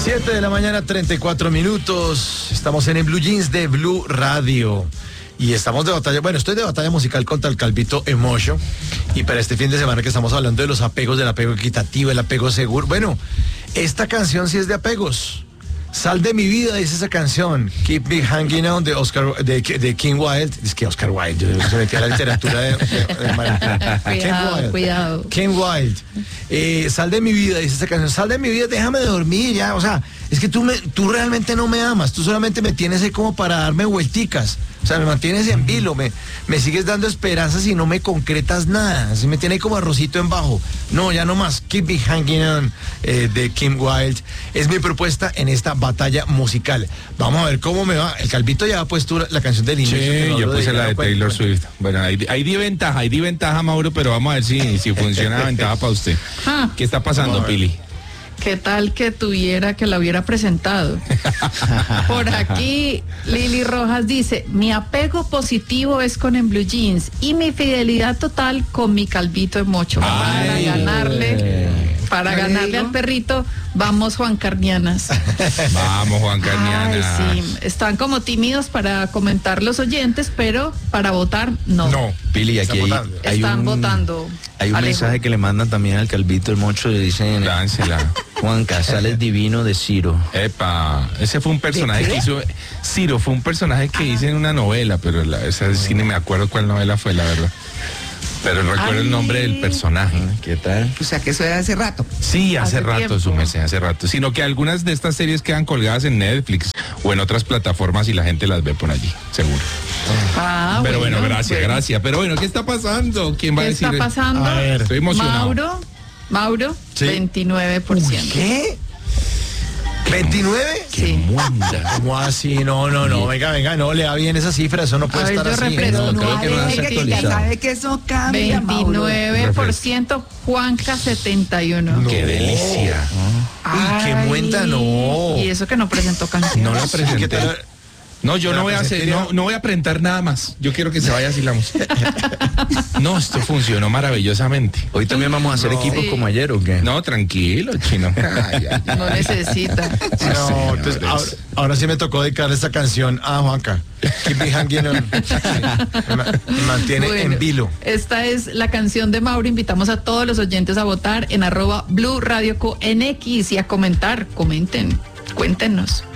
7 de la mañana, 34 minutos. Estamos en el Blue Jeans de Blue Radio. Y estamos de batalla, bueno, estoy de batalla musical contra el Calvito Emotion. Y para este fin de semana que estamos hablando de los apegos, del apego equitativo, el apego seguro. Bueno, esta canción sí es de apegos. Sal de mi vida, dice esa canción. Keep Me Hanging On de King Wild. Es que Oscar Wilde, yo se metí a la literatura de Cuidado. King Wild. Sal de mi vida, dice esa canción. Sal de mi vida, déjame de dormir ya. O sea, es que tú realmente no me amas. Tú solamente me tienes ahí como para darme vuelticas. O sea, me mantienes en vilo, me sigues dando esperanzas y no me concretas nada. Así me tiene ahí como arrocito en bajo. No, ya no más. Keep Me Hanging On de Kim Wilde. Es mi propuesta en esta batalla musical. Vamos a ver cómo me va. El Calvito ya ha puesto la canción del inicio. Sí, yo puse la de Taylor Swift. Bueno, hay di ventaja, Mauro, pero vamos a ver si funciona la ventaja para usted. ¿Qué está pasando, Pili? ¿Qué tal que la hubiera presentado? Por aquí, Lili Rojas dice, mi apego positivo es con En Blue Jeans y mi fidelidad total con mi Calvito Emotion. Para ganarle al perrito, vamos Juan Carnianas. Vamos Juan Carnianas. Ay, sí, están como tímidos para comentar los oyentes, pero para votar, no. No, Pili, aquí están votando. Hay un Alejo. mensaje que le mandan también al Calvito Emotion, le dicen, Láncela. Juanca, sales divino de Ciro. Epa, ese fue un personaje que hizo, Ciro fue un personaje que hice en una novela, pero esa sí ni me acuerdo cuál novela fue, la verdad. Pero recuerdo el nombre del personaje. ¿Qué tal? O sea, que eso era hace rato. Sí, hace rato, tiempo. su merced, hace rato. Sino que algunas de estas series quedan colgadas en Netflix o en otras plataformas y la gente las ve por allí, seguro. Pero bueno, gracias. Pero bueno, ¿qué está pasando? ¿Quién va a decir? ¿Qué está pasando? A ver. Estoy emocionado. Mauro, Sí. 29%. ¿Qué? ¿29? Sí. ¿Cómo así? No. Venga, no le da bien esa cifra, eso no puede A ver, estar yo así. represento. No, creo que no Ay, las que actualizado. ya sabe que eso cambia, Mauro. 29%, Juanca 71%. ¡Qué delicia! Uy, qué muenta, no. Y eso que no presentó canción. No la ¿Qué presenté. tal? No, yo no voy a hacer, no voy a presentar nada más. Yo quiero que se vaya así la música. No, esto funcionó maravillosamente. Hoy también vamos a hacer equipos como ayer, ¿o qué? No, tranquilo, chino. Ay. No necesita. No, señores. entonces, ahora sí me tocó dedicarle esta canción a Juanca. Keep Me Hanging On. Me mantiene Bueno, en vilo. esta es la canción de Mauro. Invitamos a todos los oyentes a votar en @Blue Radio Co en X y a comentar. Comenten, cuéntenos.